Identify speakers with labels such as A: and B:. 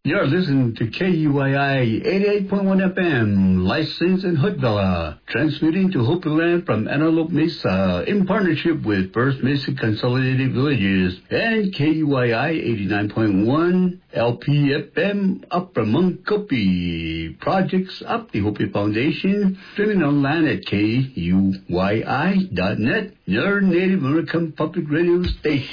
A: You're listening to KUYI 88.1 FM, licensed in Hoodvilla, transmitting to Hopi Land from Antelope Mesa in partnership with First Mesa Consolidated Villages and KUYI 89.1 LPFM up from Munkopi. Projects up the Hopi Foundation, streaming online at KUYI.net, your Native American Public Radio Station.